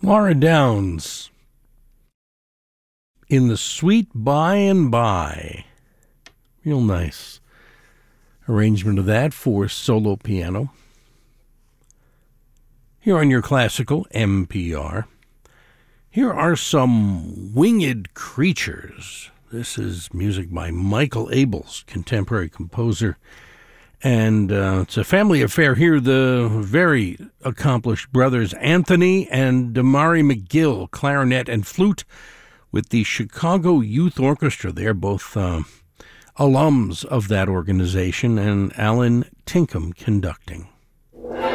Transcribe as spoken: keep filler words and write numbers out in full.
Laura Downs, In the Sweet By and By. Real nice arrangement of that for solo piano. Here on your classical M P R, here are some Winged Creatures. This is music by Michael Abels, contemporary composer. And uh, it's a family affair here. The very accomplished brothers Anthony and Damari McGill, clarinet and flute, with the Chicago Youth Orchestra. They're both uh, alums of that organization, and Alan Tinkham conducting.